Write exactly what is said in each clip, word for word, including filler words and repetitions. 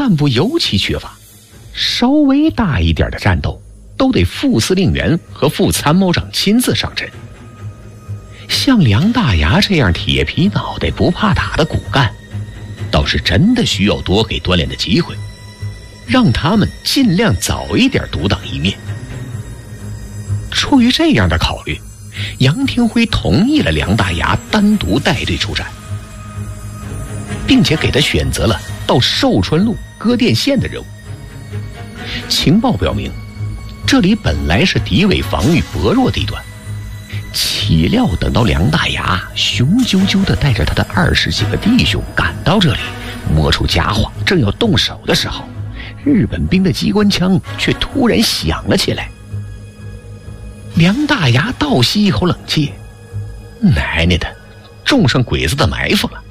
干部尤其缺乏，稍微大一点的战斗都得副司令员和副参谋长亲自上阵。像梁大牙这样铁皮脑袋不怕打的骨干，倒是真的需要多给锻炼的机会，让他们尽量早一点独当一面。出于这样的考虑，杨廷辉同意了梁大牙单独带队出战，并且给他选择了到寿春路割电线的任务。情报表明，这里本来是敌伪防御薄弱地段，岂料等到梁大牙雄赳赳地带着他的二十几个弟兄赶到这里，摸出家伙正要动手的时候，日本兵的机关枪却突然响了起来。梁大牙倒吸一口冷气，奶奶的，中上鬼子的埋伏了。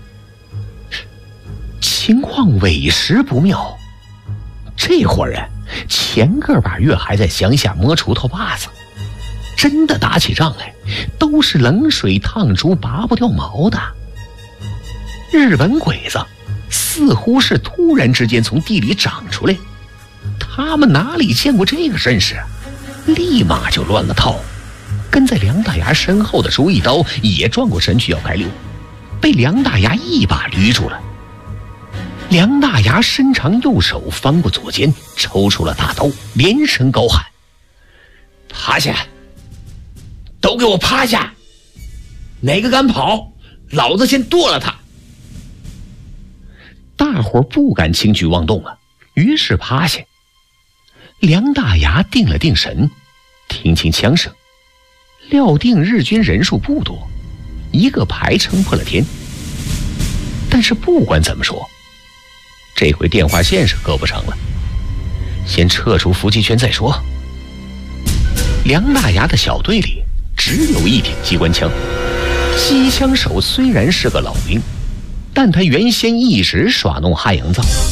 情况委实不妙，这伙人前个把月还在乡下摸锄头把子，真的打起仗来都是冷水烫猪拔不掉毛的。日本鬼子似乎是突然之间从地里长出来，他们哪里见过这个阵势，立马就乱了套。跟在梁大牙身后的朱一刀也转过身去要开溜，被梁大牙一把捋住了。梁大牙伸长右手翻过左肩，抽出了大刀，连声高喊：趴下，都给我趴下，哪个敢跑，老子先剁了他。大伙不敢轻举妄动了，于是趴下。梁大牙定了定神，听清枪声，料定日军人数不多，一个排撑破了天。但是不管怎么说，这回电话线是割不成了，先撤出伏击圈再说。梁大牙的小队里只有一挺机关枪，机枪手虽然是个老兵，但他原先一直耍弄哈营造，